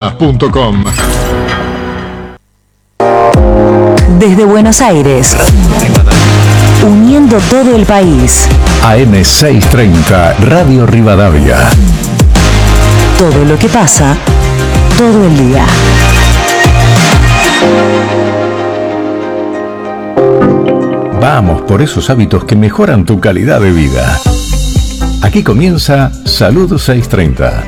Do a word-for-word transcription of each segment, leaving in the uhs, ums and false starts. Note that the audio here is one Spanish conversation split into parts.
rivadavia punto com. Desde Buenos Aires, uniendo todo el país. A M seiscientos treinta, Radio Rivadavia. Todo lo que pasa, todo el día. Vamos por esos hábitos que mejoran tu calidad de vida. Aquí comienza Salud seiscientos treinta.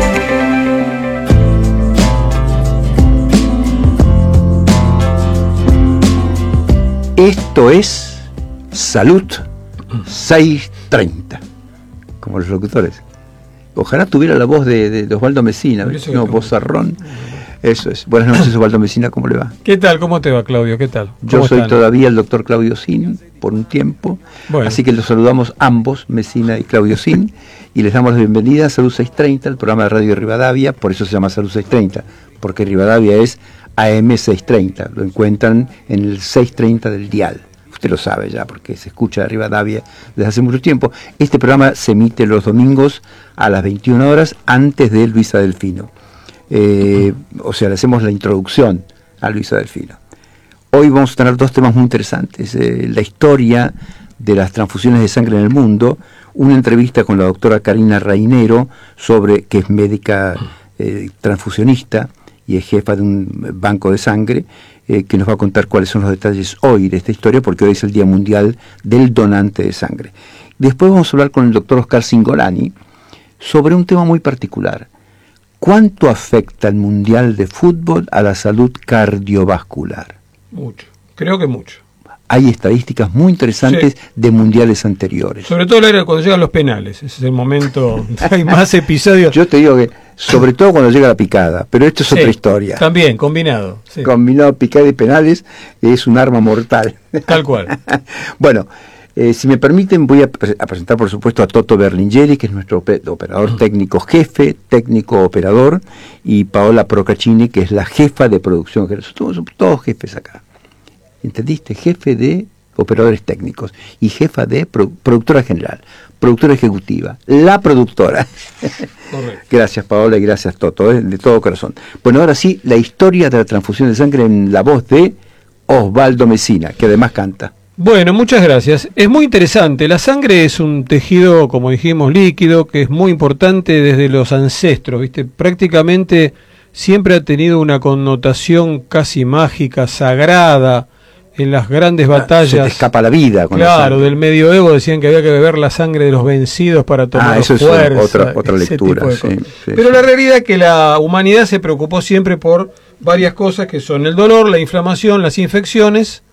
Esto es Salud seiscientos treinta, como los locutores. Ojalá tuviera la voz de, de, de Osvaldo Mesina, no, vozarrón. Eso es. Buenas noches, Osvaldo Mesina, ¿cómo le va? ¿Qué tal? ¿Cómo te va, Claudio? ¿Qué tal? Yo soy están? todavía el doctor Claudio Sin, por un tiempo. Bueno. Así que los saludamos ambos, Mesina y Claudio Sin, y les damos la bienvenida a Salud seiscientos treinta, el programa de Radio Rivadavia. Por eso se llama Salud seiscientos treinta, porque Rivadavia es A M seiscientos treinta. Lo encuentran en el seiscientos treinta del dial. Usted lo sabe ya, porque se escucha Rivadavia desde hace mucho tiempo. Este programa se emite los domingos a las veintiuna horas, antes de Luisa Delfino. Eh, o sea, le hacemos la introducción a Luisa Delfino. Hoy vamos a tener dos temas muy interesantes. Eh, la historia de las transfusiones de sangre en el mundo, una entrevista con la doctora Karina Rainero, sobre, que es médica eh, transfusionista y es jefa de un banco de sangre, eh, que nos va a contar cuáles son los detalles hoy de esta historia, porque hoy es el Día Mundial del Donante de Sangre. Después vamos a hablar con el doctor Oscar Cingolani sobre un tema muy particular. ¿Cuánto afecta el Mundial de Fútbol a la salud cardiovascular? Mucho, creo que mucho. Hay estadísticas muy interesantes, sí, de mundiales anteriores. Sobre todo cuando llegan los penales, ese es el momento, hay más episodios. Yo te digo que, sobre todo cuando llega la picada, pero esto es sí, otra historia. También, combinado. Sí. Combinado, picada y penales, es un arma mortal. Tal cual. Bueno, eh, si me permiten, voy a, pre a presentar, por supuesto, a Toto Berlingeri, que es nuestro operador técnico jefe, técnico operador, y Paola Procaccini, que es la jefa de producción. Somos todos jefes acá. ¿Entendiste? Jefe de operadores técnicos y jefa de pro productora general, productora ejecutiva, la productora. Correcto. Gracias, Paola, y gracias, Toto, ¿eh? De todo corazón. Bueno, ahora sí, la historia de la transfusión de sangre en la voz de Osvaldo Mesina, que además canta. Bueno, muchas gracias. Es muy interesante. La sangre es un tejido, como dijimos, líquido, que es muy importante desde los ancestros, ¿viste? Prácticamente siempre ha tenido una connotación casi mágica, sagrada. En las grandes batallas. Se te escapa la vida. Con claro, la del medioevo decían que había que beber la sangre de los vencidos para tomar ah, eso fuerza. Es otra, otra lectura. Sí, sí, Pero sí. La realidad es que la humanidad se preocupó siempre por varias cosas que son el dolor, la inflamación, las infecciones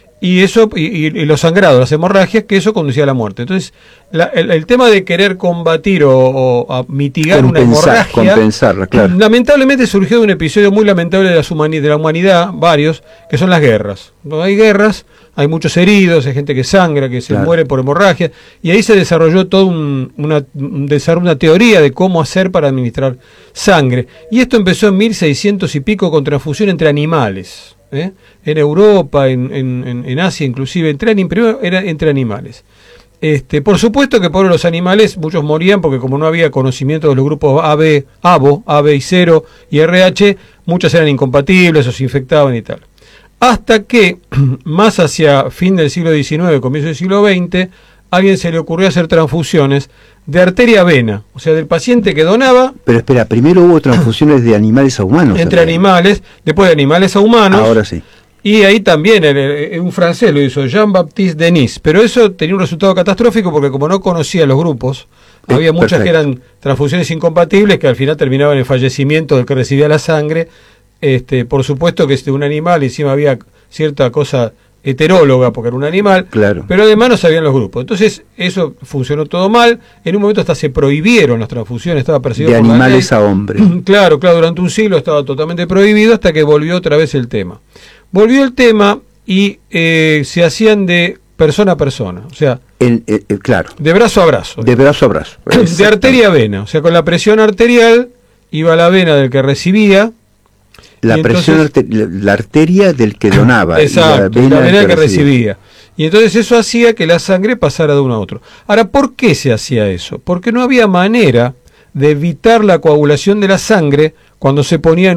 y eso y, y, y los sangrados, las hemorragias, que eso conducía a la muerte. Entonces, la, el, el tema de querer combatir o, o a mitigar Compensar, una hemorragia, compensarla, claro. Lamentablemente surgió de un episodio muy lamentable de, las humani de la humanidad, varios, que son las guerras. Cuando hay guerras, hay muchos heridos, hay gente que sangra, que se claro. muere por hemorragia, y ahí se desarrolló toda un, una, un una teoría de cómo hacer para administrar sangre. Y esto empezó en mil seiscientos y pico con transfusión entre animales. ¿Eh? En Europa, en, en, en Asia inclusive, entre, primero era entre animales. Este, por supuesto que por los animales muchos morían porque como no había conocimiento de los grupos A B, A B O, A B y cero y R H, muchas eran incompatibles o se infectaban y tal. Hasta que, más hacia fin del siglo diecinueve, comienzo del siglo veinte, a alguien se le ocurrió hacer transfusiones de arteria a vena, o sea, del paciente que donaba. Pero espera, primero hubo transfusiones de animales a humanos. Entre también. animales, después de animales a humanos. Ahora sí. Y ahí también, el, el, un francés lo hizo, Jean-Baptiste Denis, pero eso tenía un resultado catastrófico porque como no conocía los grupos, eh, había muchas perfecto. que eran transfusiones incompatibles que al final terminaban en el fallecimiento del que recibía la sangre. Este, por supuesto que este un animal, encima había cierta cosa heteróloga porque era un animal, claro. pero además no sabían los grupos. Entonces eso funcionó todo mal. En un momento hasta se prohibieron las transfusiones, estaba perseguido de por animales a hombres. Claro, claro, durante un siglo estaba totalmente prohibido hasta que volvió otra vez el tema. Volvió el tema y eh, se hacían de persona a persona, o sea, el, el, el, claro, de brazo a brazo. De brazo a brazo. De arteria a vena, o sea, con la presión arterial iba a la vena del que recibía. La presión entonces, arter la arteria del que donaba. Exacto, y la vena, la vena del que, que recibía. recibía. Y entonces eso hacía que la sangre pasara de uno a otro. Ahora, ¿por qué se hacía eso? Porque no había manera de evitar la coagulación de la sangre cuando se ponía en